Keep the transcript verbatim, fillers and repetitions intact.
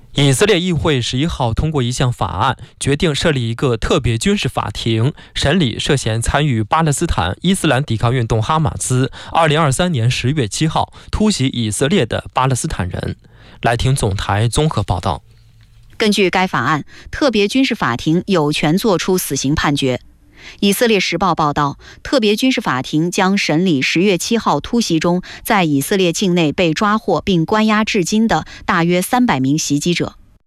以色列议会十一号通过一项法案，决定设立一个特别军事法庭，审理涉嫌参与巴勒斯坦伊斯兰抵抗运动哈马斯二零二三年十月七号突袭以色列的巴勒斯坦人。来听总台综合报道。 根据该法案，特别军事法庭有权作出死刑判决。以色列时报报道，特别军事法庭将审理十月七号突袭中在以色列境内被抓获并关押至今的大约三百名袭击者。